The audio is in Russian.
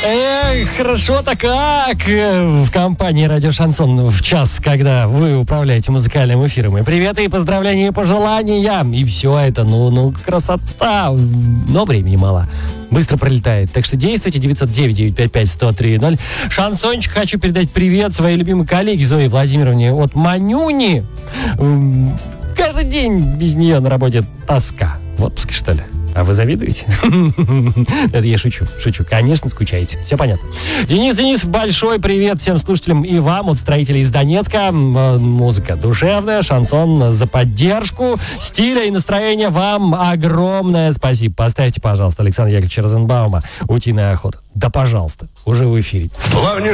Хорошо-то как в компании «Радио Шансон» в час, когда вы управляете музыкальным эфиром. И приветы, и поздравления, и пожелания. И все это, красота. Но времени мало. Быстро пролетает. Так что действуйте. 909-955-1030. Шансончик, хочу передать привет своей любимой коллеге Зое Владимировне от Манюни. Каждый день без нее на работе тоска. В отпуске, что ли? А вы завидуете? Это я шучу. Конечно, скучаете. Все понятно. Денис, большой привет всем слушателям и вам от строителей из Донецка. Музыка душевная, шансон за поддержку. Стиля и настроения вам огромное спасибо. Поставьте, пожалуйста, Александра Яковлевича Розенбаума «Утиная охота». Да, пожалуйста. Уже в эфире.